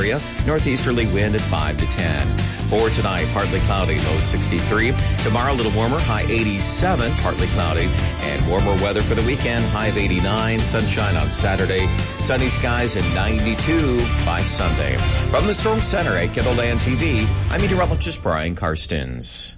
area. Northeasterly wind at 5 to 10. For tonight, partly cloudy, low 63. Tomorrow, a little warmer, high 87, partly cloudy. And warmer weather for the weekend, high of 89. Sunshine on Saturday. Sunny skies and 92 by Sunday. From the Storm Center at Kettleland TV, I'm meteorologist Brian Karstens.